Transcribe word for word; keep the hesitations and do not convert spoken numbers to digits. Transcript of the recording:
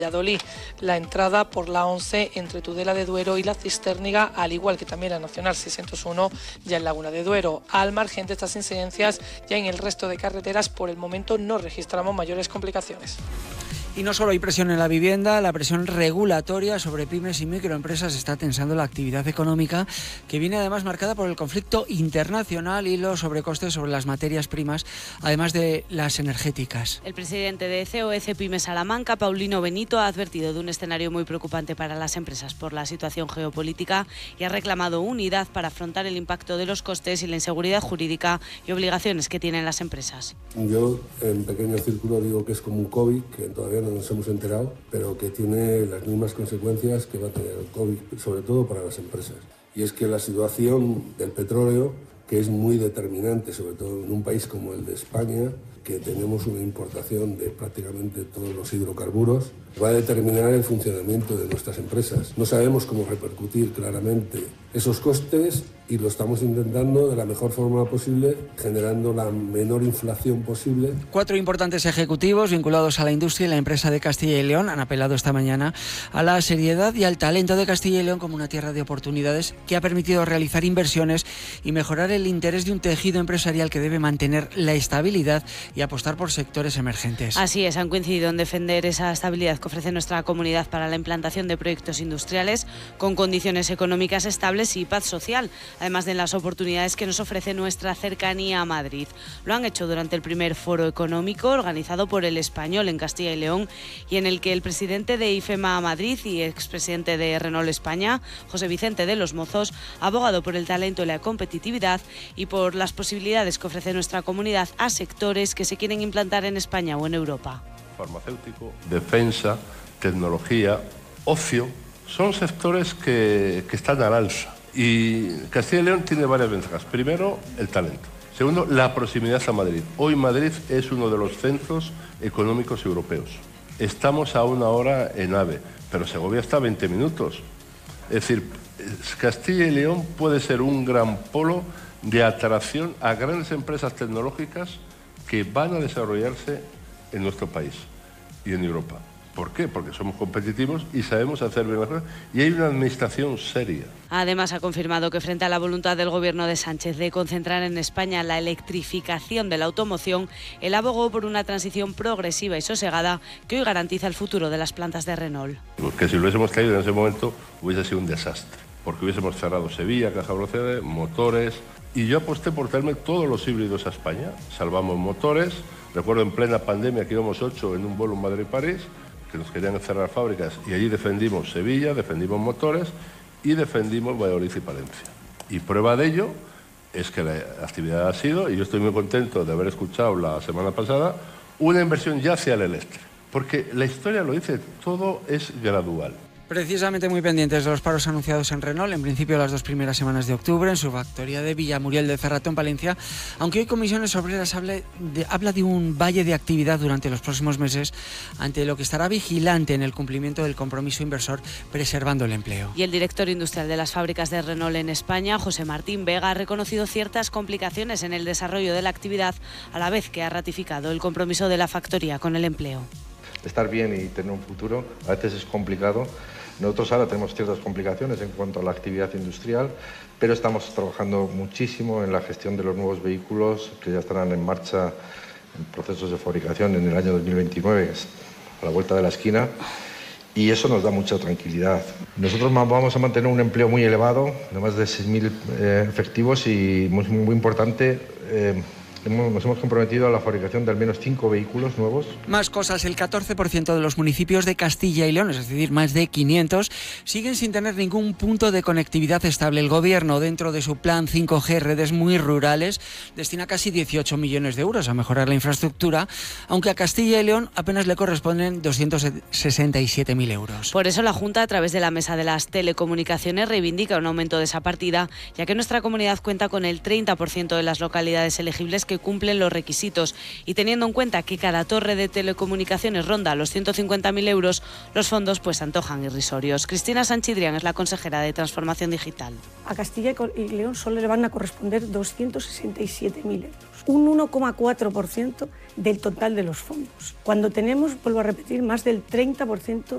Valladolid, la entrada por la once entre Tudela de Duero y la Cistérniga, al igual que también la Nacional seiscientos uno ya en Laguna de Duero. Al margen de estas incidencias, ya en el resto de carreteras por el momento no registramos mayores complicaciones. Y no solo hay presión en la vivienda, la presión regulatoria sobre pymes y microempresas está tensando la actividad económica, que viene además marcada por el conflicto internacional y los sobrecostes sobre las materias primas, además de las energéticas. El presidente de C O E Cepyme Salamanca, Paulino Benito, ha advertido de un escenario muy preocupante para las empresas por la situación geopolítica y ha reclamado unidad para afrontar el impacto de los costes y la inseguridad jurídica y obligaciones que tienen las empresas. Yo, en pequeño círculo, digo que es como un COVID, que todavía no nos hemos enterado, pero que tiene las mismas consecuencias que va a tener el COVID, sobre todo para las empresas. Y es que la situación del petróleo, que es muy determinante, sobre todo en un país como el de España, que tenemos una importación de prácticamente todos los hidrocarburos, va a determinar el funcionamiento de nuestras empresas. No sabemos cómo repercutir claramente esos costes y lo estamos intentando de la mejor forma posible, generando la menor inflación posible. Cuatro importantes ejecutivos vinculados a la industria y la empresa de Castilla y León han apelado esta mañana a la seriedad y al talento de Castilla y León como una tierra de oportunidades que ha permitido realizar inversiones y mejorar el interés de un tejido empresarial que debe mantener la estabilidad y apostar por sectores emergentes. Así es, han coincidido en defender esa estabilidad que ofrece nuestra comunidad para la implantación de proyectos industriales con condiciones económicas estables y paz social, además de las oportunidades que nos ofrece nuestra cercanía a Madrid. Lo han hecho durante el primer foro económico organizado por El Español en Castilla y León y en el que el presidente de IFEMA Madrid y expresidente de Renault España, José Vicente de los Mozos, ha abogado por el talento y la competitividad y por las posibilidades que ofrece nuestra comunidad a sectores que se quieren implantar en España o en Europa. Farmacéutico, defensa, tecnología, ocio, son sectores que, que están al alza. Y Castilla y León tiene varias ventajas. Primero, el talento. Segundo, la proximidad a Madrid. Hoy Madrid es uno de los centros económicos europeos. Estamos a una hora en AVE, pero Segovia está a veinte minutos. Es decir, Castilla y León puede ser un gran polo de atracción a grandes empresas tecnológicas que van a desarrollarse en nuestro país y en Europa. ¿Por qué? Porque somos competitivos y sabemos hacer bien las cosas y hay una administración seria. Además, ha confirmado que frente a la voluntad del gobierno de Sánchez de concentrar en España la electrificación de la automoción, él abogó por una transición progresiva y sosegada que hoy garantiza el futuro de las plantas de Renault. Porque si lo hubiésemos caído en ese momento hubiese sido un desastre, porque hubiésemos cerrado Sevilla, Caja Velocidad, motores, y yo aposté por traerme todos los híbridos a España. Salvamos motores, recuerdo en plena pandemia que íbamos ocho en un vuelo en Madrid-París, que nos querían cerrar fábricas y allí defendimos Sevilla, defendimos motores y defendimos Valladolid y Palencia. Y prueba de ello es que la actividad ha sido, y yo estoy muy contento de haber escuchado la semana pasada, una inversión ya hacia el eléctrico. Porque la historia lo dice, todo es gradual. Precisamente muy pendientes de los paros anunciados en Renault, en principio las dos primeras semanas de octubre, en su factoría de Villamuriel de Cerrato, en Palencia, aunque hoy Comisiones Obreras habla de, habla de un valle de actividad durante los próximos meses, ante lo que estará vigilante en el cumplimiento del compromiso inversor, preservando el empleo. Y el director industrial de las fábricas de Renault en España, José Martín Vega, ha reconocido ciertas complicaciones en el desarrollo de la actividad, a la vez que ha ratificado el compromiso de la factoría con el empleo. Estar bien y tener un futuro a veces es complicado. Nosotros ahora tenemos ciertas complicaciones en cuanto a la actividad industrial, pero estamos trabajando muchísimo en la gestión de los nuevos vehículos que ya estarán en marcha en procesos de fabricación en el año dos mil veintinueve, que es a la vuelta de la esquina, y eso nos da mucha tranquilidad. Nosotros vamos a mantener un empleo muy elevado, de más de seis mil eh, efectivos y muy, muy importante. Eh, Nos hemos comprometido a la fabricación de al menos cinco vehículos nuevos. Más cosas, el catorce por ciento de los municipios de Castilla y León, es decir, más de quinientos, siguen sin tener ningún punto de conectividad estable. El Gobierno, dentro de su plan cinco G, redes muy rurales, destina casi dieciocho millones de euros a mejorar la infraestructura, aunque a Castilla y León apenas le corresponden doscientos sesenta y siete mil euros. Por eso la Junta, a través de la Mesa de las Telecomunicaciones, reivindica un aumento de esa partida, ya que nuestra comunidad cuenta con el treinta por ciento de las localidades elegibles que cumplen los requisitos, y teniendo en cuenta que cada torre de telecomunicaciones ronda los ciento cincuenta mil euros, los fondos pues se antojan irrisorios. Cristina Sanchidrián es la consejera de Transformación Digital. A Castilla y León solo le van a corresponder doscientos sesenta y siete mil euros, un uno coma cuatro por ciento del total de los fondos, cuando tenemos, vuelvo a repetir, más del treinta por ciento